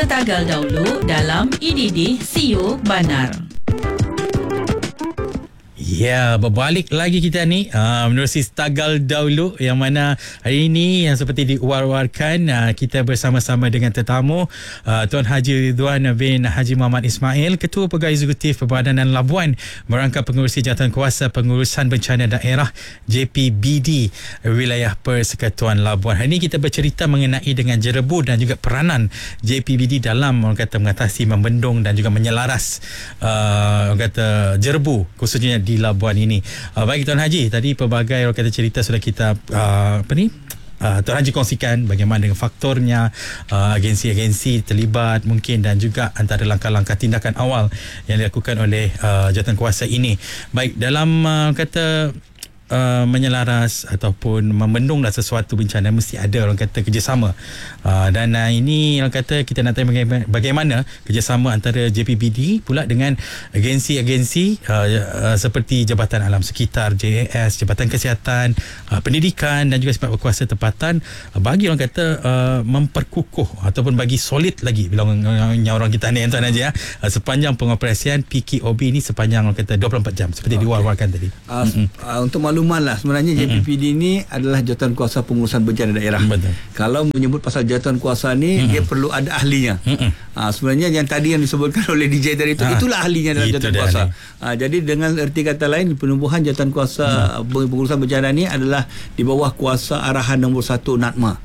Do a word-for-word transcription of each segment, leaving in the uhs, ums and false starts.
Setagal dahulu dalam I D D C U Banar. Ya, berbalik lagi kita ni uh, menerusi Setagal dahulu, yang mana hari ini yang seperti diwar-warkan uh, kita bersama-sama dengan tetamu uh, Tuan Haji Ridwan bin Haji Muhammad Ismail, Ketua Pegawai Eksekutif Perbadanan Labuan, merangkap pengurusi Jawatankuasa Pengurusan Bencana Daerah J P B D Wilayah Persekutuan Labuan. Hari ini kita bercerita mengenai dengan jerebu dan juga peranan J P B D dalam orang kata mengatasi, membendung dan juga menyelaras uh, orang kata jerebu khususnya di Labuan ini. Uh, baik Tuan Haji, tadi pelbagai orang kata cerita sudah kita uh, apa ni uh, Tuan Haji kongsikan bagaimana dengan faktornya, uh, agensi-agensi terlibat mungkin, dan juga antara langkah-langkah tindakan awal yang dilakukan oleh uh, Jawatankuasa ini. Baik, dalam uh, kata Uh, menyelaras ataupun membendunglah sesuatu bencana, mesti ada orang kata kerjasama, uh, dan uh, ini orang kata kita nak tanya bagaimana, bagaimana kerjasama antara J P B D pula dengan agensi-agensi uh, uh, seperti Jabatan Alam Sekitar J A S, Jabatan Kesihatan, uh, Pendidikan dan juga sifat berkuasa tempatan, uh, bagi orang kata uh, memperkukuh ataupun bagi solid lagi bila orang, orang kita ni Tuan Haji, uh, sepanjang pengoperasian P K O B ini sepanjang orang kata dua puluh empat jam seperti okay. diwar-warkan tadi. Uh, uh, untuk maklum lah, sebenarnya J P B D ni adalah Jawatankuasa Pengurusan Bencana Daerah. Betul. Kalau menyebut pasal Jawatankuasa ni, mm-hmm. dia perlu ada ahlinya. Mm-hmm. Ha, sebenarnya yang tadi yang disebutkan oleh D J tadi itu, ha, itulah ahlinya dalam Jawatankuasa. Ha, jadi dengan erti kata lain, penubuhan Jawatankuasa mm. Pengurusan Bencana ni adalah di bawah kuasa arahan nombor satu NADMA.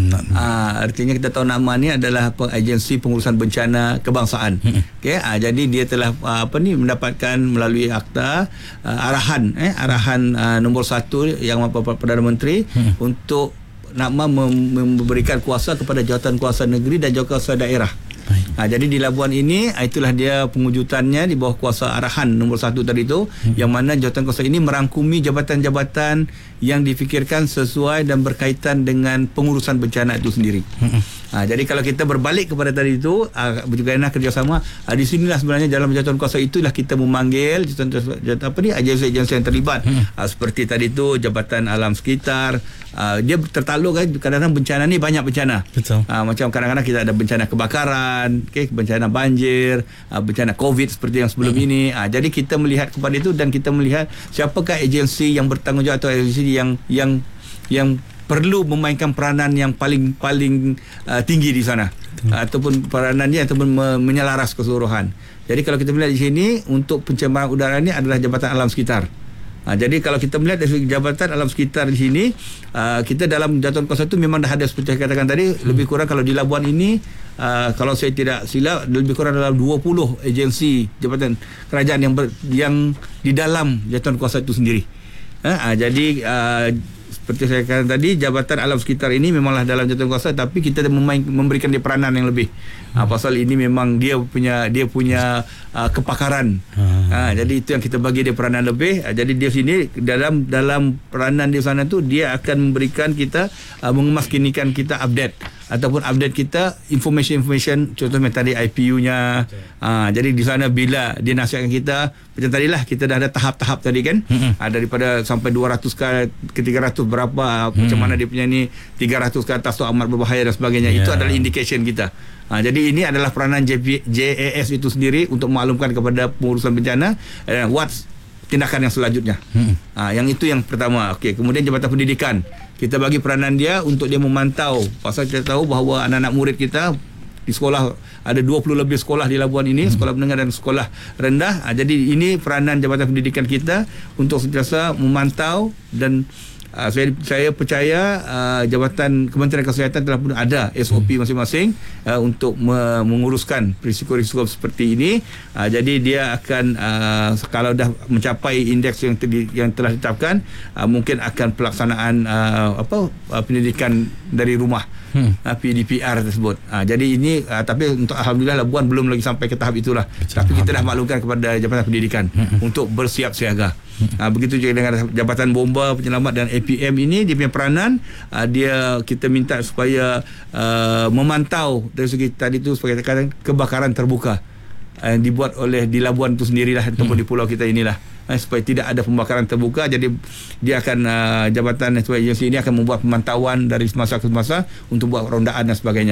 Ha, artinya kita tahu NADMA ni adalah agensi pengurusan bencana kebangsaan. hmm. Okey, ha, jadi dia telah apa ni mendapatkan melalui akta uh, arahan eh arahan uh, nombor satu yang Perdana Menteri hmm. untuk NADMA mem- memberikan kuasa kepada Jawatankuasa Negeri dan Jawatankuasa Daerah. Ha, jadi di Labuan ini, itulah dia pengujutannya di bawah kuasa arahan nombor satu tadi tu, hmm. yang mana Jawatankuasa ini merangkumi jabatan-jabatan yang difikirkan sesuai dan berkaitan dengan pengurusan bencana itu sendiri. Hmm. Ha, jadi kalau kita berbalik kepada tadi itu, uh, berjaya kerjasama, uh, di sinilah sebenarnya dalam Jawatankuasa itulah kita memanggil jawatan, apa ni, agensi-agensi yang terlibat. Hmm. Uh, seperti tadi itu Jabatan Alam Sekitar, uh, dia tertakluk kan, kadang-kadang bencana ni banyak bencana. Betul. Uh, macam kadang-kadang kita ada bencana kebakaran, okay, bencana banjir, uh, bencana COVID seperti yang sebelum hmm. ini. Uh, jadi kita melihat kepada itu dan kita melihat siapakah agensi yang bertanggungjawab atau agensi yang yang yang perlu memainkan peranan yang paling paling uh, tinggi di sana, hmm. uh, ataupun peranannya ataupun me- menyelaras keseluruhan. Jadi kalau kita melihat di sini, untuk pencemaran udara ini adalah Jabatan Alam Sekitar. Uh, jadi kalau kita melihat dari Jabatan Alam Sekitar di sini, uh, kita dalam Jawatankuasa itu memang dah ada seperti saya katakan tadi, hmm. lebih kurang kalau di Labuan ini, uh, kalau saya tidak silap, lebih kurang dalam dua puluh agensi jabatan kerajaan yang ber, yang di dalam Jawatankuasa itu sendiri. Uh, uh, jadi uh, seperti saya katakan tadi, Jabatan Alam Sekitar ini memanglah dalam Jawatankuasa, tapi kita memain, memberikan dia peranan yang lebih. Hmm. Ha, pasal ini memang dia punya dia punya uh, kepakaran. Hmm. Ha, jadi itu yang kita bagi dia peranan lebih. Ha, jadi dia sini dalam dalam peranan di sana tu, dia akan memberikan kita, uh, mengemaskinkan kita update ataupun update kita information-information, contohnya tadi I P U-nya. Ha, jadi di sana bila dia nasihatkan kita, macam tadilah kita dah ada tahap-tahap tadi kan. Hmm. Ha, daripada sampai dua ratus ke, ke tiga ratus berapa, hmm. macam mana dia punya ni, tiga ratus ke atas tu amat berbahaya dan sebagainya. Yeah. Itu adalah indication kita. Ha, jadi ini adalah peranan J P, J A S itu sendiri untuk maklumkan kepada pengurusan bencana uh, what tindakan yang selanjutnya. Hmm. Ha, yang itu yang pertama. Okey, kemudian Jabatan Pendidikan, kita bagi peranan dia untuk dia memantau, pasal kita tahu bahawa anak-anak murid kita di sekolah ada dua puluh lebih sekolah di Labuan ini, hmm. sekolah menengah dan sekolah rendah. Ha, jadi ini peranan Jabatan Pendidikan kita untuk sentiasa memantau dan Uh, saya saya percaya uh, Jabatan Kementerian Kesihatan telah pun ada S O P masing-masing uh, untuk me- menguruskan risiko-risiko seperti ini. Uh, jadi dia akan uh, kalau dah mencapai indeks yang ter- yang telah ditetapkan, uh, mungkin akan pelaksanaan uh, apa uh, pendidikan dari rumah. Hmm. Uh, P D P R tersebut. Uh, jadi ini uh, tapi untuk alhamdulillah Labuan belum lagi sampai ke tahap itulah. Betul, tapi kita dah maklumkan kepada Jabatan Pendidikan hmm. untuk bersiap siaga. Hmm. Uh, begitu juga dengan Jabatan Bomba Penyelamat dan A P M ini, dia punya peranan, uh, dia kita minta supaya uh, memantau dari segi tadi tu sebagai katakan kebakaran terbuka uh, yang dibuat oleh di Labuan itu sendirilah ataupun hmm. di pulau kita inilah. Eh, supaya tidak ada pembakaran terbuka. Jadi dia akan uh, jabatan sebagai agensi ini akan membuat pemantauan dari semasa ke semasa untuk buat rondaan dan sebagainya.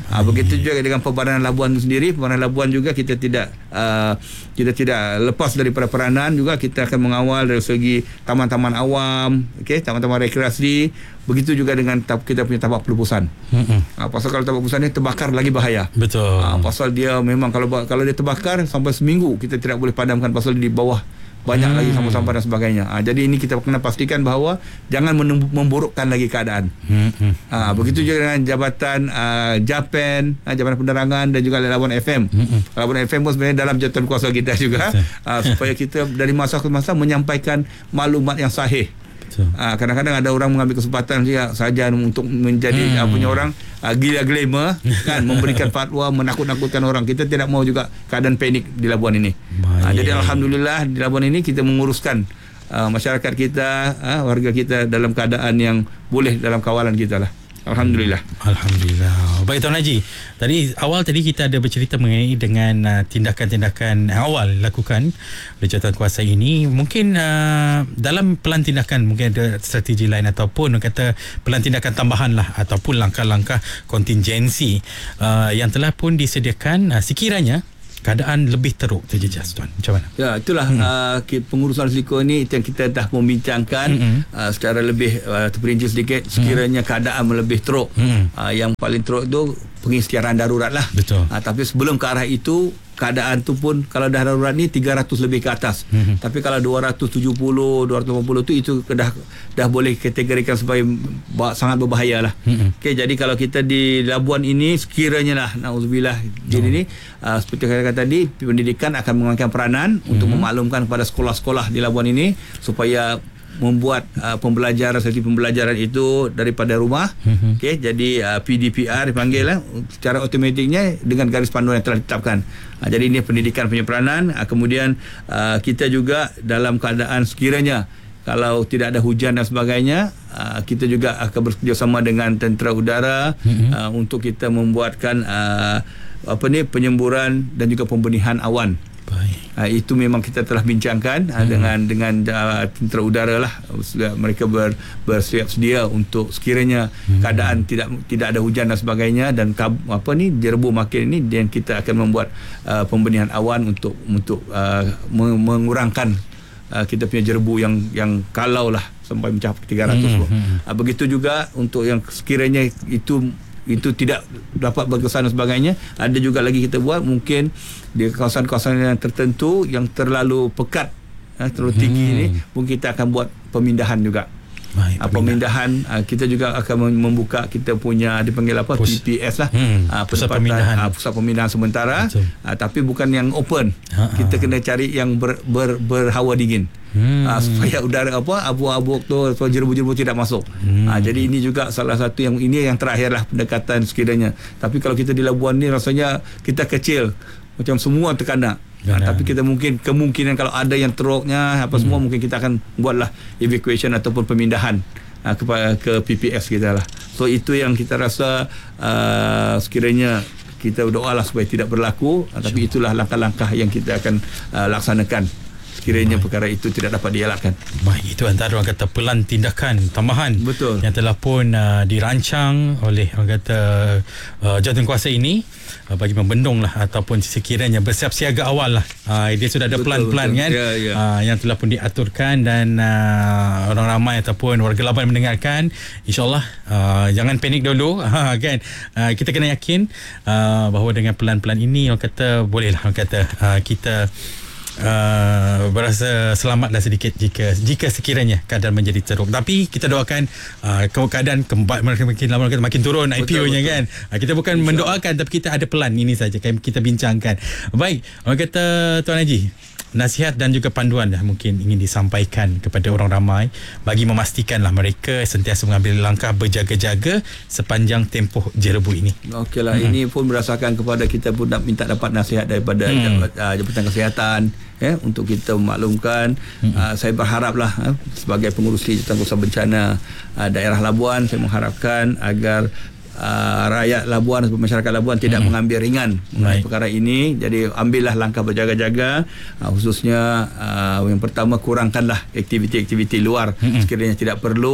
Ha, begitu juga dengan Pembandaran Labuan itu sendiri. Pembandaran Labuan juga kita tidak uh, kita tidak lepas daripada peranan juga. Kita akan mengawal dari segi taman-taman awam, okey, taman-taman rekreasi. Begitu juga dengan kita punya tapak pelupusan. Ha, pasal kalau tapak pelupusan ni terbakar lagi bahaya. Betul. Ha, pasal dia memang kalau kalau dia terbakar sampai seminggu kita tidak boleh padamkan pasal di bawah banyak hmm. lagi sampah-sampah dan sebagainya. Ha, jadi ini kita kena pastikan bahawa jangan memburukkan lagi keadaan. Hmm. Ha, begitu juga dengan Jabatan uh, Japan, ha, Jabatan Penerangan dan juga Labuan F M. Hmm. Labuan F M pun sebenarnya dalam jawatankuasa kita juga ha, supaya kita dari masa ke masa menyampaikan maklumat yang sahih. Ha, kadang-kadang ada orang mengambil kesempatan saja untuk menjadi hmm. apa punya orang uh, gila glamour kan, memberikan fatwa, menakut-nakutkan orang. Kita tidak mau juga keadaan panik di Labuan ini. Ha, jadi alhamdulillah di Labuan ini kita menguruskan uh, masyarakat kita, uh, warga kita dalam keadaan yang boleh dalam kawalan kita lah. Alhamdulillah. Alhamdulillah. Baik Tuan Haji, tadi awal tadi kita ada bercerita mengenai dengan uh, tindakan-tindakan awal dilakukan oleh jawatankuasa ini. Mungkin uh, dalam pelan tindakan mungkin ada strategi lain ataupun kata pelan tindakan tambahan lah ataupun langkah-langkah kontingensi uh, yang telah pun disediakan uh, sekiranya keadaan lebih teruk terjejas, Tuan. Macam mana? Ya, itulah hmm. uh, pengurusan risiko ini itu yang kita dah membincangkan hmm. uh, secara lebih uh, terperinci sedikit. Sekiranya hmm. keadaan lebih teruk, hmm. uh, yang paling teruk itu pengisytiharan darurat lah. Betul. Uh, tapi sebelum ke arah itu, keadaan tu pun kalau dah darurat ni tiga ratus lebih ke atas. Hmm. Tapi kalau dua ratus tujuh puluh, dua ratus lapan puluh tu itu dah dah boleh kategorikan sebagai sangat berbahaya lah. Hmm. Okey, jadi kalau kita di Labuan ini sekiranya lah nauzubillah jadi ni uh, seperti kata tadi, pendidikan akan mengambil peranan hmm. untuk memaklumkan kepada sekolah-sekolah di Labuan ini supaya membuat uh, pembelajaran seperti pembelajaran itu daripada rumah. Mm-hmm. Okey, jadi uh, P D P R dipanggil lah secara automatiknya dengan garis panduan yang telah ditetapkan. Uh, jadi ini pendidikan punya peranan. Uh, kemudian uh, kita juga dalam keadaan sekiranya kalau tidak ada hujan dan sebagainya, uh, kita juga akan bekerjasama dengan tentera udara mm-hmm. uh, untuk kita membuatkan uh, apa ni penyemburan dan juga pembenihan awan. Baik. Uh, itu memang kita telah bincangkan uh, hmm. dengan dengan uh, tentera udara lah. Mereka ber, bersiap sedia untuk sekiranya hmm. keadaan tidak tidak ada hujan dan sebagainya dan kab, apa ni jerebu makin ini, dan kita akan membuat uh, pembenihan awan untuk untuk uh, mengurangkan uh, kita punya jerebu yang yang kalau lah sampai mencapai tiga ratus. Hmm. Hmm. Uh, begitu juga untuk yang sekiranya itu itu tidak dapat berkesan dan sebagainya, ada juga lagi kita buat mungkin di kawasan-kawasan yang tertentu yang terlalu pekat, terlalu tinggi hmm. ni pun kita akan buat pemindahan juga. Baik, uh, pemindahan uh, kita juga akan membuka kita punya dipanggil apa Pus- P P S lah, hmm. uh, pusat pemindahan uh, pusat pemindahan sementara, uh, tapi bukan yang open. Ha-ha. Kita kena cari yang ber, ber, berhawa dingin. Hmm. Uh, supaya udara apa abu-abu tu supaya jerebu-jerebu tidak masuk. Hmm. Uh, jadi ini juga salah satu yang ini yang terakhir lah pendekatan sekiranya. Tapi kalau kita di Labuan ni rasanya kita kecil macam semua terkena. Uh, tapi kita mungkin kemungkinan kalau ada yang teruknya apa hmm. semua mungkin kita akan buatlah evacuation ataupun pemindahan uh, kepada ke P P S kita lah. So itu yang kita rasa uh, sekiranya kita berdoalah supaya tidak berlaku. Uh, tapi itulah langkah-langkah yang kita akan uh, laksanakan sekiranya perkara itu tidak dapat dielakkan. Baik, itu antara orang kata pelan tindakan tambahan. Betul. Yang telah pun uh, dirancang oleh orang kata uh, jawatankuasa ini uh, bagi membendung lah ataupun sekiranya bersiap siaga awal lah. Uh, dia sudah ada pelan-pelan kan ya, ya. Uh, yang telah pun diaturkan dan uh, orang ramai ataupun warga Labuan mendengarkan, insyaAllah uh, jangan panik dulu uh, kan. Uh, kita kena yakin uh, bahawa dengan pelan-pelan ini orang kata bolehlah orang kata uh, kita Uh, berasa selamatlah sedikit jika jika sekiranya keadaan menjadi teruk. Tapi kita doakan uh, keadaan kembali makin lama makin turun I P O-nya kan. Uh, kita bukan Insya mendoakan tapi kita ada pelan ini saja kan kita bincangkan. Baik, orang kata Tuan Haji, nasihat dan juga panduan dah mungkin ingin disampaikan kepada orang ramai bagi memastikanlah mereka sentiasa mengambil langkah berjaga-jaga sepanjang tempoh jerebu ini. Okeylah, hmm. ini pun berdasarkan kepada kita pun nak minta dapat nasihat daripada hmm. Jabatan Kesihatan ya, untuk kita memaklumkan. hmm. uh, saya berharaplah uh, sebagai pengurus Jawatankuasa Bencana uh, daerah Labuan, saya mengharapkan agar Uh, rakyat Labuan, masyarakat Labuan tidak hmm. mengambil ringan mengenai perkara ini. Jadi ambillah langkah berjaga-jaga, uh, khususnya uh, yang pertama kurangkanlah aktiviti-aktiviti luar hmm. sekiranya tidak perlu.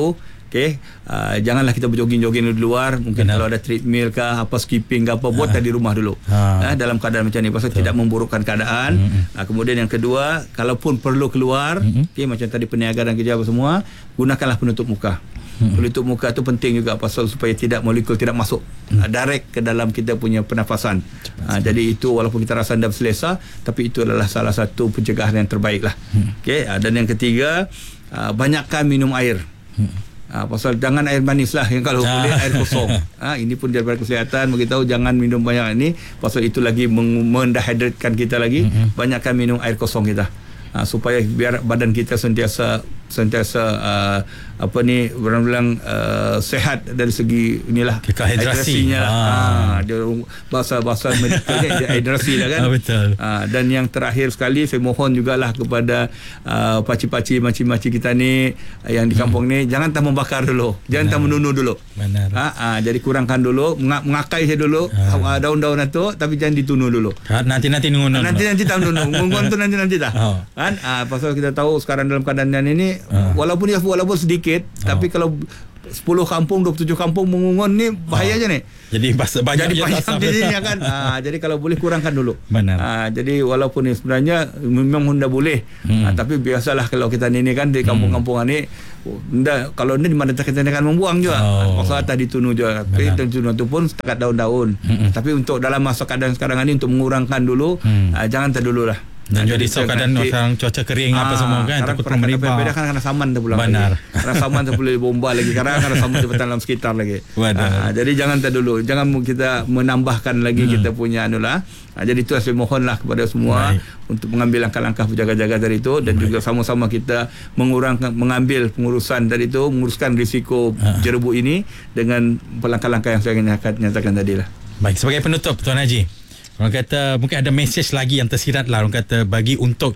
Okey, uh, janganlah kita berjoging-joging di luar. Mungkin Benar. kalau ada treadmill ke apa, skipping ke apa, buat ha. di rumah dulu. Ha. Uh, dalam keadaan macam ni, pasal Betul. tidak memburukkan keadaan. Mm-hmm. Uh, kemudian yang kedua, kalaupun perlu keluar, mm-hmm. okey, macam tadi peniaga dan kerja apa semua, gunakanlah penutup muka. Mm-hmm. Penutup muka tu penting juga pasal supaya tidak molekul tidak masuk mm. uh, direct ke dalam kita punya pernafasan. Uh, jadi itu walaupun kita rasa anda berselesa, tapi itu adalah salah satu pencegahan yang terbaik lah. Mm. Okey, uh, dan yang ketiga, uh, banyakkan minum air. Mm. Ha, pasal jangan air manis lah, yang kalau boleh air kosong. Ha, ini pun daripada kesihatan beritahu jangan minum banyak ini, pasal itu lagi mendehydratekan kita lagi. Mm-hmm. Banyakkan minum air kosong kita, ha, supaya biar badan kita sentiasa sentiasa uh, apa ni orang bilang uh, sehat dari segi inilah hidrasinya lah. Ah. Ha, dia bahasa-bahasa medikalnya hidrasi lah kan. Ah, betul. Ha, dan yang terakhir sekali saya mohon jugalah kepada uh, pakcik-pakcik makcik-makcik kita ni yang di kampung hmm. ni, jangan tak membakar dulu, jangan tak menunu dulu. Benar. Ha, ha, jadi kurangkan dulu, mengakai saya dulu ha. daun-daun itu, tapi jangan ditunu dulu. Ha, nanti-nanti nungun. Nanti-nanti tak nunu. Nungun tu nanti-nanti dah. Oh. Kan? Ha, pasal kita tahu sekarang dalam keadaan ini Uh. walaupun dia walaupun sedikit, uh. tapi kalau sepuluh kampung, dua puluh tujuh kampung mengungun ni bahaya je uh. ni. Jadi banyak jadi banyak jadinya kan. Ha, jadi kalau boleh kurangkan dulu. Benar. Ha, jadi walaupun ni sebenarnya memang hendak boleh, hmm. ha, tapi biasalah kalau kita ni, ni kan di kampung-kampungan ni, hendak kalau ni di mana kita akan membuang juga. Oh. Pasal atas ditunu juga. Tapi ditunu tu pun setakat daun-daun. Hmm. Tapi untuk dalam masa keadaan sekarang ni untuk mengurangkan dulu, hmm. ha, jangan terdululah. Dan jadi risau keadaan orang cuaca kering aa, apa semua kan, takut meribah. Beda kan kena saman tu pula. Benar. Kena saman tu boleh bomba lagi, kadang kena saman di dalam sekitar lagi. Aa, jadi jangan tak dulu, jangan kita menambahkan lagi hmm. kita punya anulah. Aa, jadi itu saya mohonlah kepada semua Baik. untuk mengambil langkah-langkah berjaga-jaga dari itu, dan Baik. juga sama-sama kita mengurangkan mengambil pengurusan dari itu, menguruskan risiko Aa. jerebu ini dengan langkah-langkah yang saya nyatakan tadi lah. Baik, sebagai penutup Tuan Haji, orang kata mungkin ada mesej lagi yang tersirat lah, orang kata bagi untuk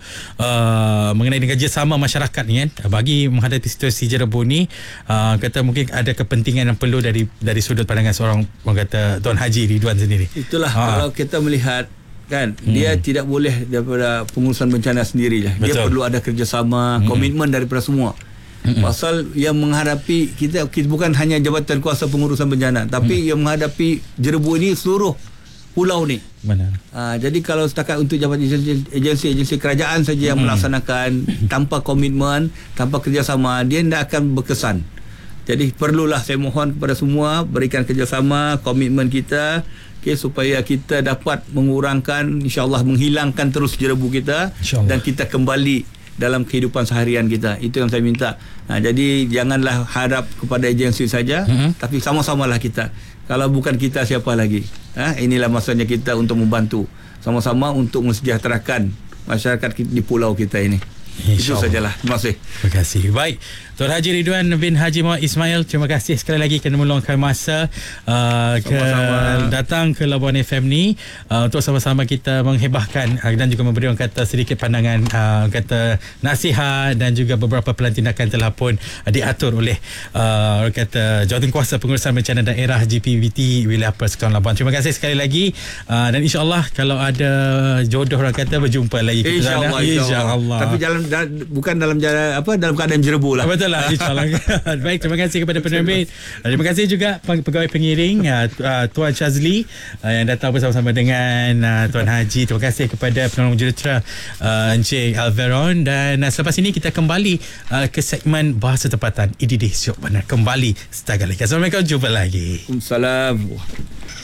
uh, mengenai dengan kerjasama masyarakat ni kan, bagi menghadapi situasi jerebu ni, uh, kata mungkin ada kepentingan yang perlu dari dari sudut pandangan seorang, orang kata Tuan Haji Ridwan sendiri. Itulah ha. kalau kita melihat kan, hmm. dia tidak boleh daripada pengurusan bencana sendiri lah. Dia Betul. perlu ada kerjasama, hmm. komitmen daripada semua. Mm-mm. Pasal yang menghadapi kita, kita bukan hanya jabatan kuasa pengurusan bencana, tapi mm. yang menghadapi jerebu ini seluruh pulau ni. Benar. Ha, jadi kalau setakat untuk jabatan agensi-agensi kerajaan saja yang hmm. melaksanakan tanpa komitmen, tanpa kerjasama, dia tidak akan berkesan. Jadi perlulah saya mohon kepada semua berikan kerjasama, komitmen kita, okay, supaya kita dapat mengurangkan, insya-Allah menghilangkan terus jerebu kita dan kita kembali dalam kehidupan seharian kita. Itu yang saya minta. Ha, jadi janganlah harap kepada agensi saja, hmm. tapi sama-samalah kita. Kalau bukan kita, siapa lagi? Ha? Inilah masanya kita untuk membantu sama-sama untuk mensejahterakan masyarakat di pulau kita ini. Itu sajalah. Terima kasih. Terima kasih. Baik, Tuan Haji Ridwan bin Haji Muhammad Ismail, terima kasih sekali lagi kerana meluangkan masa uh, ke datang ke Labuan F M ni uh, untuk sama-sama kita menghebahkan uh, dan juga memberi orang kata sedikit pandangan, uh, kata nasihat dan juga beberapa pelan tindakan telah pun uh, diatur oleh uh, orang kata Jawatankuasa Pengurusan Bencana Daerah J P B T Wilayah Persekutuan Labuan. Terima kasih sekali lagi uh, dan insya-Allah kalau ada jodoh orang kata berjumpa lagi kita. Insya-Allah. Insya-Allah. Tapi jalan bukan dalam jalan apa dalam keadaan jerebu lah. Betul lah, insyaAllah. Baik, terima kasih kepada penerbit. Terima kasih juga pegawai pengiring uh, Tuan Shazli uh, yang datang bersama-sama dengan uh, Tuan Haji. Terima kasih kepada penolong jurutera uh, Encik Alveron. Dan uh, selepas ini kita kembali uh, ke segmen Bahasa Tempatan I D D Syok Benar. Kembali setakat lagi. Assalamualaikum, jumpa lagi. Waalaikumsalam.